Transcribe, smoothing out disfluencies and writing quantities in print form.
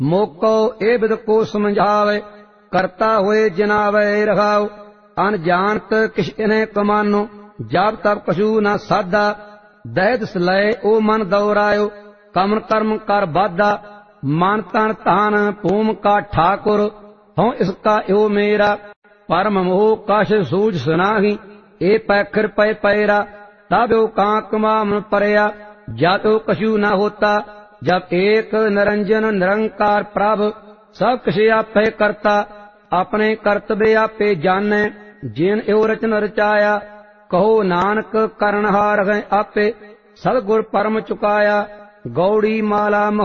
मोको ए बिद को समझावे, करता हुए जिनावे रखाओ। अनजानत किश इन्हें कमानो, जब तब कछु न साधा। दहद सलय ओ मन दौरायो, कमन कर्म कर बाधा। मन तन तान भूम का ठाकुर, हों इसका यो मेरा। परम मोह कश सूझ सुनाही, ए पैखर पै पैरा। तब यो कांक माम परया, जातो कछु न होता। जब एक निरंजन निरंकार प्रभ, सब किछ आपे करता। अपने कर्तव्य आपे जाने, जिन यो रचन रचाया। कहो नानक करनहार है आपे, सदगुर परम चुकाया। गौड़ी माला